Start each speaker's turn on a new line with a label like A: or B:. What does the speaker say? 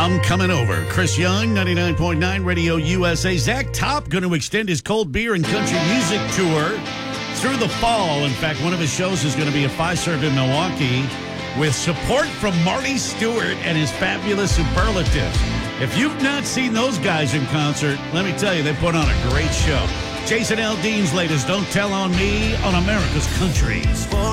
A: I'm coming over. Chris Young, 99.9 Radio USA. Zach Top going to extend his cold beer and country music tour through the fall. In fact, one of his shows is going to be at Fiserv in Milwaukee with support from Marty Stewart and his fabulous Superlatives. If you've not seen those guys in concert, let me tell you, they put on a great show. Jason Aldean's latest Don't Tell on Me on America's Country.